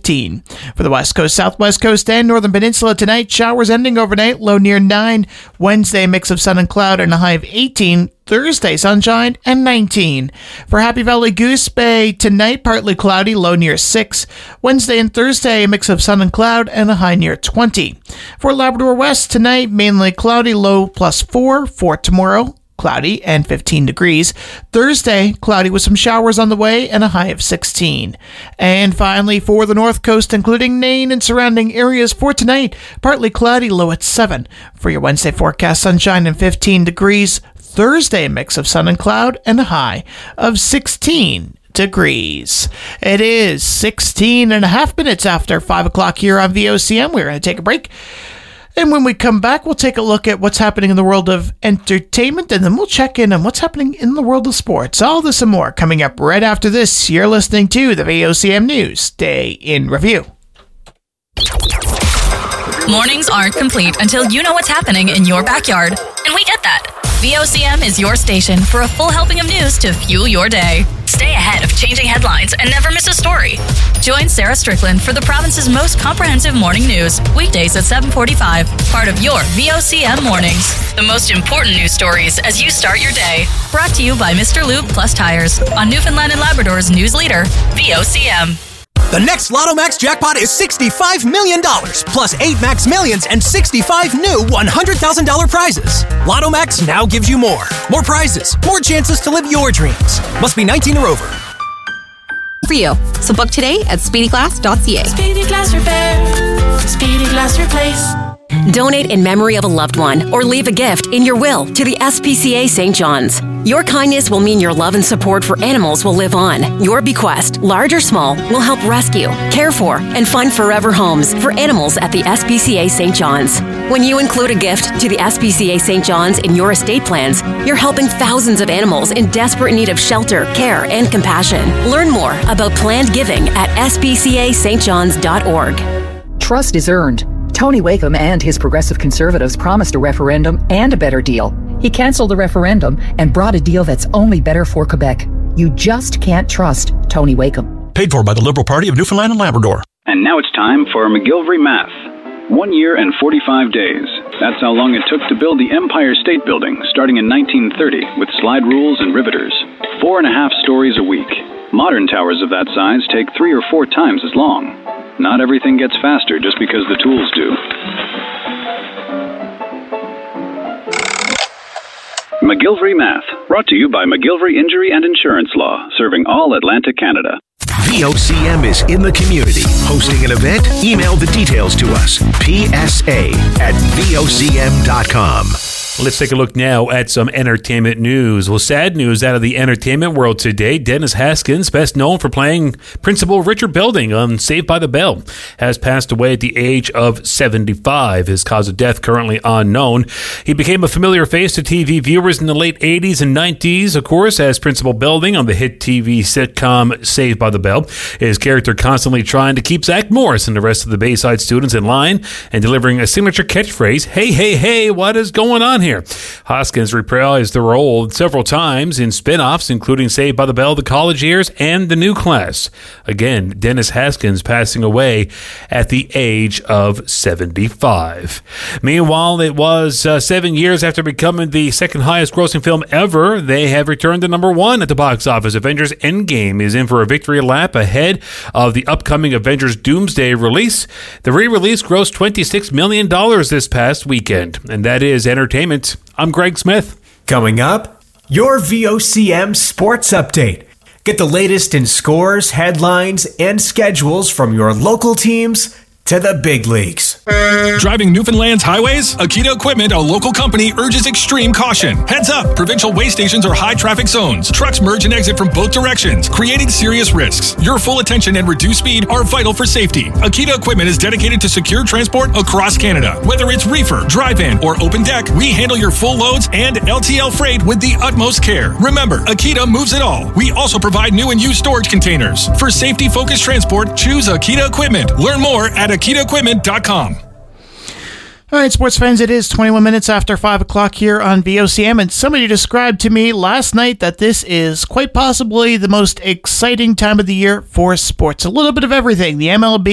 15. For the West Coast, Southwest Coast, and Northern Peninsula tonight, showers ending overnight, low near 9. Wednesday, mix of sun and cloud and a high of 18. Thursday, sunshine and 19. For Happy Valley Goose Bay, tonight, partly cloudy, low near 6. Wednesday and Thursday, a mix of sun and cloud and a high near 20. For Labrador West, tonight, mainly cloudy, low +4. For tomorrow, cloudy and 15 degrees. Thursday, cloudy with some showers on the way and a high of 16. And finally, for the North Coast, including Nain and surrounding areas, for tonight, partly cloudy, low at 7. For your Wednesday forecast, sunshine and 15 degrees. Thursday, a mix of sun and cloud and a high of 16 degrees. It is 16 and a half minutes after 5 o'clock here on VOCM. We're going to take a break. And when we come back, we'll take a look at what's happening in the world of entertainment, and then we'll check in on what's happening in the world of sports. All this and more coming up right after this. You're listening to the VOCM News Day in Review. Mornings aren't complete until you know what's happening in your backyard. And we get that. VOCM is your station for a full helping of news to fuel your day. Stay ahead of changing headlines and never miss a story. Join Sarah Strickland for the province's most comprehensive morning news, weekdays at 7:45, part of your VOCM Mornings. The most important news stories as you start your day. Brought to you by Mr. Lube Plus Tires on Newfoundland and Labrador's news leader, VOCM. The next Lotto Max jackpot is $65 million, plus 8 Max Millions and 65 new $100,000 prizes. Lotto Max now gives you more. More prizes, more chances to live your dreams. Must be 19 or over. For you. So book today at speedyglass.ca. Speedy Glass Repair. Speedy Glass Replace. Donate in memory of a loved one or leave a gift in your will to the SPCA St. John's. Your kindness will mean your love and support for animals will live on. Your bequest, large or small, will help rescue, care for, and find forever homes for animals at the SPCA St. John's. When you include a gift to the SPCA St. John's in your estate plans, you're helping thousands of animals in desperate need of shelter, care, and compassion. Learn more about planned giving at spcastjohns.org. Trust is earned. Tony Wakeham and his Progressive Conservatives promised a referendum and a better deal. He cancelled the referendum and brought a deal that's only better for Quebec. You just can't trust Tony Wakeham. Paid for by the Liberal Party of Newfoundland and Labrador. And now it's time for McGillivray Math. 1 year and 45 days. That's how long it took to build the Empire State Building, starting in 1930, with slide rules and riveters. 4.5 stories a week. Modern towers of that size take 3 or 4 times as long. Not everything gets faster just because the tools do. McGillivray Math, brought to you by McGillivray Injury and Insurance Law, serving all Atlantic Canada. VOCM is in the community. Hosting an event? Email the details to us. PSA@VOCM.com. Let's take a look now at some entertainment news. Well, sad news out of the entertainment world today. Dennis Haskins, best known for playing Principal Richard Belding on Saved by the Bell, has passed away at the age of 75. His cause of death currently unknown. He became a familiar face to TV viewers in the late 80s and 90s, of course, as Principal Belding on the hit TV sitcom Saved by the Bell. His character constantly trying to keep Zach Morris and the rest of the Bayside students in line and delivering a signature catchphrase, "Hey, hey, hey, what is going on here?" Hoskins reprised the role several times in spin-offs, including Saved by the Bell, The College Years, and The New Class. Again, Dennis Haskins passing away at the age of 75. Meanwhile, it was 7 years after becoming the second highest grossing film ever. They have returned to number 1 at the box office. Avengers Endgame is in for a victory lap ahead of the upcoming Avengers Doomsday release. The re-release grossed $26 million this past weekend. And that is entertainment. I'm Greg Smith. Coming up, your VOCM Sports Update. Get the latest in scores, headlines, and schedules from your local teams to the big leagues. Driving Newfoundland's highways? Akita Equipment, a local company, urges extreme caution. Heads up, provincial way stations are high traffic zones. Trucks merge and exit from both directions, creating serious risks. Your full attention and reduced speed are vital for safety. Akita Equipment is dedicated to secure transport across Canada. Whether it's reefer, drive-in, or open deck, we handle your full loads and LTL freight with the utmost care. Remember, Akita moves it all. We also provide new and used storage containers. For safety-focused transport, choose Akita Equipment. Learn more at akitaequipment.com. All right, sports fans, it is 21 minutes after 5 o'clock here on VOCM, and somebody described to me last night that this is quite possibly the most exciting time of the year for sports. A little bit of everything. The MLB